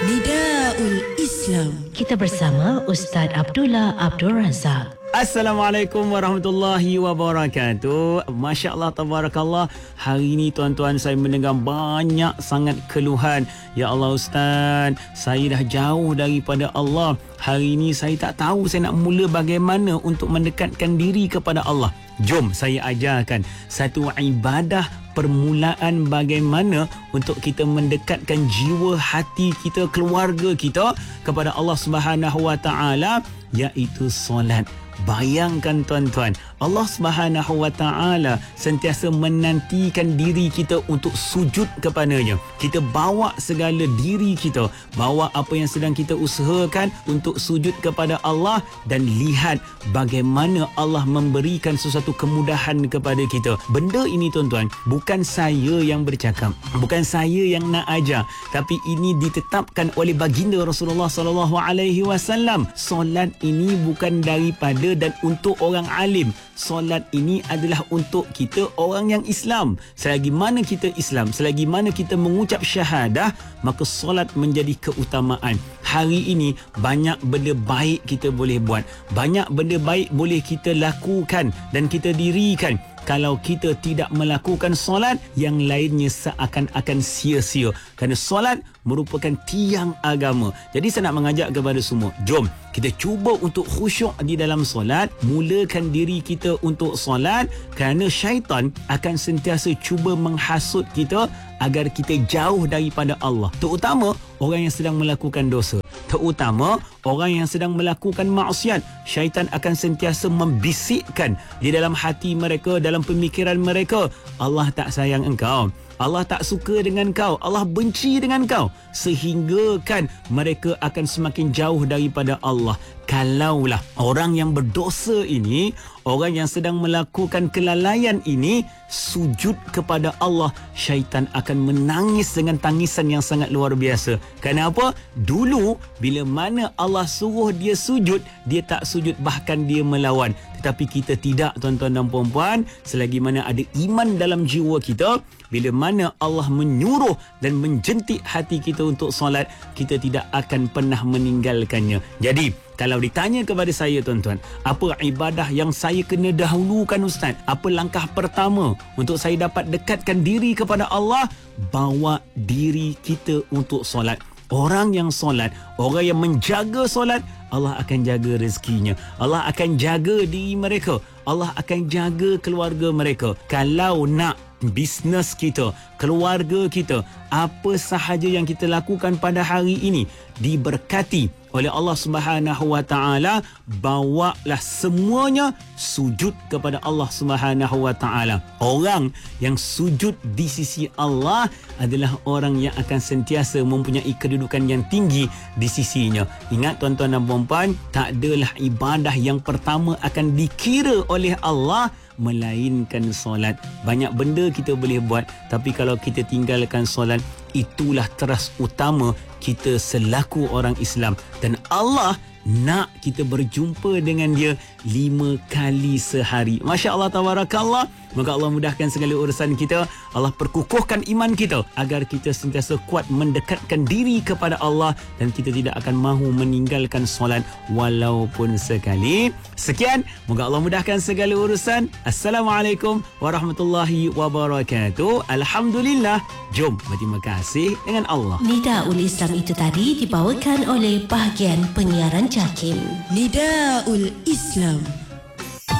Nidaul Islam. Kita bersama Ustaz Abdullah Abdul Razak. Assalamualaikum warahmatullahi wabarakatuh. Masya Allah, tabarakallah. Hari ini tuan-tuan saya mendengar banyak sangat keluhan. Ya Allah Ustaz, saya dah jauh daripada Allah. Hari ini saya tak tahu saya nak mula bagaimana untuk mendekatkan diri kepada Allah. Jom saya ajarkan satu ibadah permulaan bagaimana untuk kita mendekatkan jiwa, hati kita, keluarga kita kepada Allah Subhanahu Wa Taala, iaitu solat. Bayangkan tuan-tuan, Allah Subhanahu Wa Taala sentiasa menantikan diri kita untuk sujud kepadanya. Kita bawa segala diri kita, bawa apa yang sedang kita usahakan untuk sujud kepada Allah, dan lihat bagaimana Allah memberikan sesuatu kemudahan kepada kita. Benda ini tuan-tuan, bukan saya yang bercakap, bukan saya yang nak ajar, tapi ini ditetapkan oleh baginda Rasulullah sallallahu alaihi wasallam. Solat ini bukan daripada dan untuk orang alim. Solat ini adalah untuk kita orang yang Islam. Selagi mana kita Islam, selagi mana kita mengucap syahadah, maka solat menjadi keutamaan. Hari ini banyak benda baik kita boleh buat, banyak benda baik boleh kita lakukan dan kita dirikan. Kalau kita tidak melakukan solat, yang lainnya seakan-akan sia-sia. Kerana solat merupakan tiang agama. Jadi saya nak mengajak kepada semua, jom kita cuba untuk khusyuk di dalam solat. Mulakan diri kita untuk solat, kerana syaitan akan sentiasa cuba menghasut kita agar kita jauh daripada Allah. Terutama orang yang sedang melakukan dosa, terutama orang yang sedang melakukan maksiat. Syaitan akan sentiasa membisikkan di dalam hati mereka, dalam pemikiran mereka, Allah tak sayang engkau, Allah tak suka dengan kau, Allah benci dengan kau, sehingga kan mereka akan semakin jauh daripada Allah. Kalaulah orang yang berdosa ini, orang yang sedang melakukan kelalaian ini sujud kepada Allah, syaitan akan menangis dengan tangisan yang sangat luar biasa. Kenapa? Dulu bila mana Allah suruh dia sujud, dia tak sujud, bahkan dia melawan. Tetapi kita tidak, tuan-tuan dan puan-puan. Selagi mana ada iman dalam jiwa kita, bila mana Allah menyuruh dan menjentik hati kita untuk solat, kita tidak akan pernah meninggalkannya. Jadi kalau ditanya kepada saya, tuan-tuan, apa ibadah yang saya kena dahulukan Ustaz? Apa langkah pertama untuk saya dapat dekatkan diri kepada Allah? Bawa diri kita untuk solat. Orang yang solat, orang yang menjaga solat, Allah akan jaga rezekinya, Allah akan jaga diri mereka, Allah akan jaga keluarga mereka. Kalau nak bisnes kita, keluarga kita, apa sahaja yang kita lakukan pada hari ini diberkati oleh Allah Subhanahu Wa Taala, bawalah semuanya sujud kepada Allah Subhanahu Wa Taala. Orang yang sujud di sisi Allah adalah orang yang akan sentiasa mempunyai kedudukan yang tinggi di sisinya. Ingat tuan-tuan dan puan-puan, tak adalah ibadah yang pertama akan dikira oleh Allah melainkan solat. Banyak benda kita boleh buat, tapi kalau kita tinggalkan solat, itulah teras utama kita selaku orang Islam. Dan Allah nak kita berjumpa dengan dia 5 kali sehari. Masya Allah, tabarakallah. Moga Allah mudahkan segala urusan kita. Allah perkukuhkan iman kita agar kita sentiasa kuat mendekatkan diri kepada Allah, dan kita tidak akan mahu meninggalkan solat walaupun sekali. Sekian, moga Allah mudahkan segala urusan. Assalamualaikum warahmatullahi wabarakatuh. Alhamdulillah. Jom berterima kasih dengan Allah. Nidaul Islam itu tadi dibawakan oleh bahagian penyiaran JAKIM. Nidaul Islam.